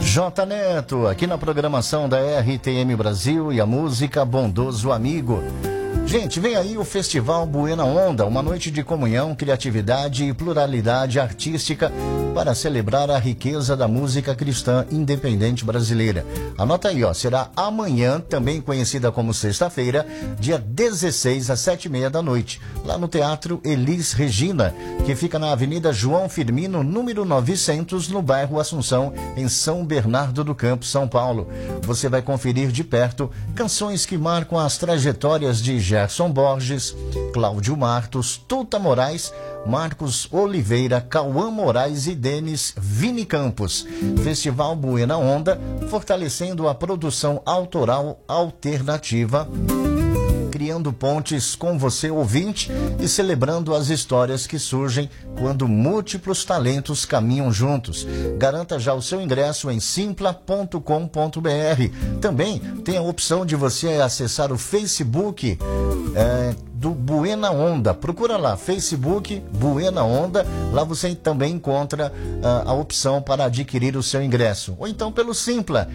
J Neto, aqui na programação da RTM Brasil e a música Bondoso Amigo. Gente, vem aí o Festival Buena Onda, uma noite de comunhão, criatividade e pluralidade artística para celebrar a riqueza da música cristã independente brasileira. Anota aí, será amanhã, também conhecida como sexta-feira, dia 16 às 7h30 da noite, lá no Teatro Elis Regina, que fica na Avenida João Firmino, número 900, no bairro Assunção, em São Bernardo do Campo, São Paulo. Você vai conferir de perto canções que marcam as trajetórias de Gerson Borges, Cláudio Martos, Tuta Moraes, Marcos Oliveira, Cauã Moraes e Denis Vini Campos. Festival Buena Onda, fortalecendo a produção autoral alternativa, criando pontes com você, ouvinte, e celebrando as histórias que surgem quando múltiplos talentos caminham juntos. Garanta já o seu ingresso em simpla.com.br. Também tem a opção de você acessar o Facebook do Buena Onda. Procura lá, Facebook Buena Onda. Lá você também encontra a opção para adquirir o seu ingresso. Ou então pelo Simpla,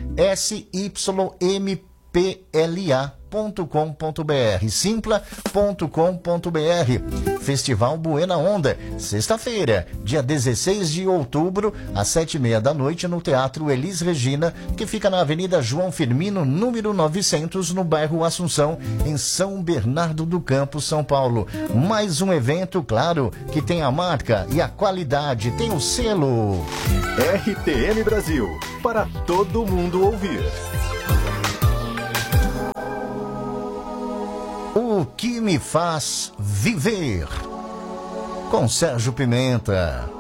sympla.com.br, simpla.com.br. Festival Buena Onda, sexta-feira, dia 16 de outubro, às 7h30 da noite, no Teatro Elis Regina, que fica na Avenida João Firmino, número 900, no bairro Assunção, em São Bernardo do Campo, São Paulo. Mais um evento, claro, que tem a marca e a qualidade, tem o selo RTM Brasil, para todo mundo ouvir. O que me faz viver, com Sérgio Pimenta.